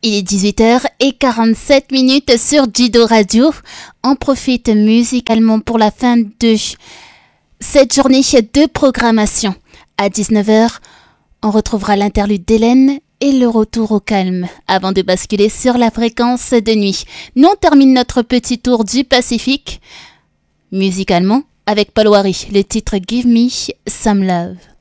Il est 18h47 sur Jido Radio. On profite musicalement pour la fin de cette journée de programmation. À 19h, on retrouvera l'interlude d'Hélène et le retour au calme avant de basculer sur la fréquence de nuit. Nous on termine notre petit tour du Pacifique musicalement avec Paul Wary, le titre Give Me Some Love.